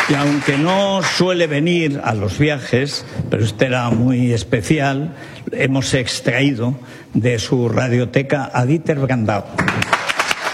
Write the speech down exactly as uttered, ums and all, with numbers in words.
Y aunque no suele venir a los viajes, pero este era muy especial, hemos extraído de su radioteca a Dieter Brandau.